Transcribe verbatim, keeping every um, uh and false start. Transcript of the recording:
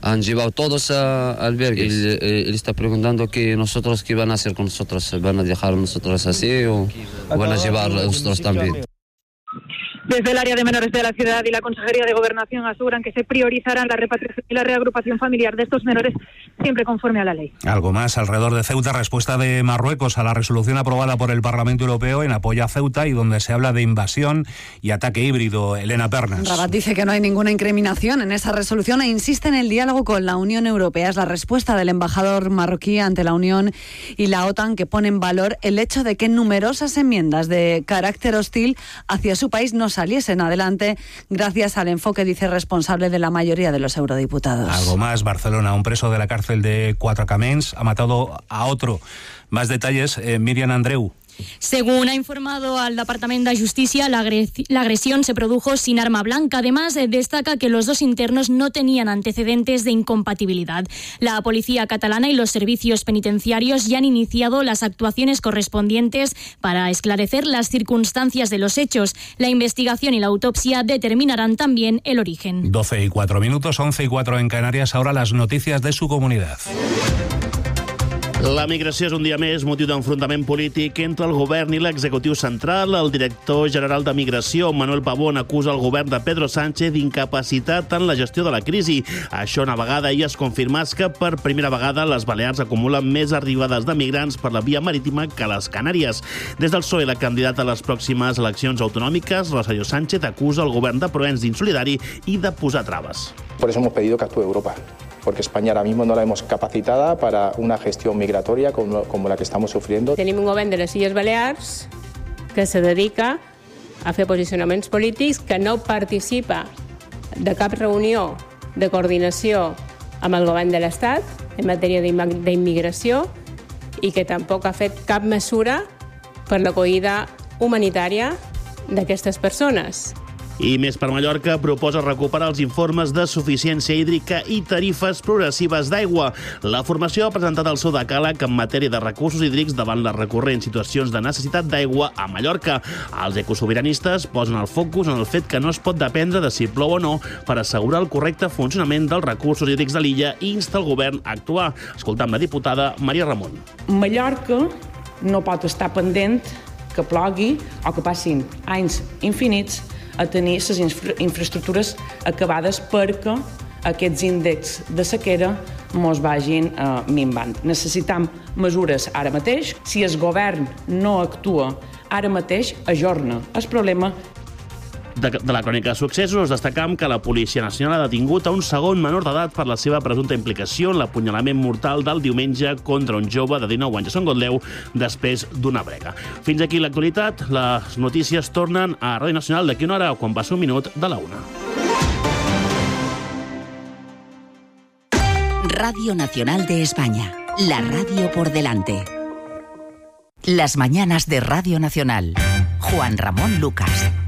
han llevado todos a albergues. Él, él está preguntando que nosotros qué van a hacer con nosotros, van a dejar nosotros así o van a llevar nosotros también. Desde el área de menores de la ciudad y la Consejería de Gobernación aseguran que se priorizarán la repatriación y la reagrupación familiar de estos menores siempre conforme a la ley. Algo más alrededor de Ceuta, respuesta de Marruecos a la resolución aprobada por el Parlamento Europeo en apoyo a Ceuta y donde se habla de invasión y ataque híbrido. Elena Pernas. Rabat dice que no hay ninguna incriminación en esa resolución e insiste en el diálogo con la Unión Europea. Es la respuesta del embajador marroquí ante la Unión y la OTAN, que pone en valor el hecho de que numerosas enmiendas de carácter hostil hacia su país no saliesen adelante gracias al enfoque, dice, responsable de la mayoría de los eurodiputados. Algo más, Barcelona, un preso de la cárcel de Quatre Camins ha matado a otro. Más detalles, eh, Miriam Andreu. Según ha informado al Departament de Justícia, la, agres- la agresión se produjo sin arma blanca. Además, eh, destaca que los dos internos no tenían antecedentes de incompatibilidad. La policía catalana y los servicios penitenciarios ya han iniciado las actuaciones correspondientes para esclarecer las circunstancias de los hechos. La investigación y la autopsia determinarán también el origen. doce y cuatro minutos, once y cuatro en Canarias. Ahora las noticias de su comunidad. La migració és un dia més motiu d'enfrontament polític entre el govern i l'executiu central. El director general de Migració, Manuel Pavón, acusa el govern de Pedro Sánchez d'incapacitat en la gestió de la crisi. Això una vegada i es confirmés que per primera vegada les Balears acumulen més arribades de migrants per la via marítima que les Canàries. Des del P S O E, la candidata a les pròximes eleccions autonòmiques, Rosario Sánchez, acusa el govern de Provenç d'insolidari i de posar traves. Por eso hemos pedido que actúe Europa, porque España ahora mismo no la hemos capacitada para una gestión migratoria como, como la que estamos sufriendo. Tenim un govern de les Illes Balears que se dedica a fer posicionaments polítics, que no participa de cap reunió de coordinació amb el govern de l'Estat en matèria d'immigració i que tampoc ha fet cap mesura per l'acollida humanitària d'aquestes persones. I més per Mallorca, proposa recuperar els informes de suficiència hídrica i tarifes progressives d'aigua. La formació ha presentat el seu decàleg en matèria de recursos hídrics davant les recurrents situacions de necessitat d'aigua a Mallorca. Els ecosobiranistes posen el focus en el fet que no es pot dependre de si plou o no per assegurar el correcte funcionament dels recursos hídrics de l'illa i insta el govern a actuar. Escoltam la diputada Maria Ramon. Mallorca no pot estar pendent que plogui o que passin anys infinits a tenir les infra infraestructures acabades perquè aquests índexs de sequera mos vagin eh, minvant. Necessitam mesures ara mateix. Si el govern no actua ara mateix, ajorna el problema. De, de la crònica de successos, destacam que la Policia Nacional ha detingut a un segon menor d'edat per la seva presumpta implicació en l'apunyalament mortal del diumenge contra un jove de dinou anys a Sant Gotleu després d'una brega. Fins aquí l'actualitat. Les notícies tornen a Ràdio Nacional d'aquí una hora, quan passa un minut de la una. Radio Nacional de España. La radio por delante. Las mañanas de Radio Nacional. Juan Ramón Lucas.